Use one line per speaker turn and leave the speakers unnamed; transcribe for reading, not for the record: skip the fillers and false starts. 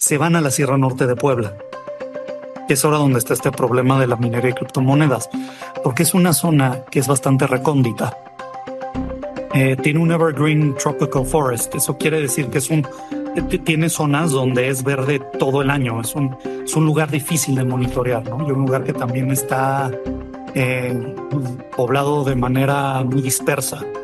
se van a la Sierra Norte de Puebla, que es ahora donde está este problema de la minería y criptomonedas, porque es una zona que es bastante recóndita. Tiene un evergreen tropical forest. Eso quiere decir que tiene zonas donde es verde todo el año. Es un lugar difícil de monitorear, ¿no? Y un lugar que también está poblado de manera muy dispersa.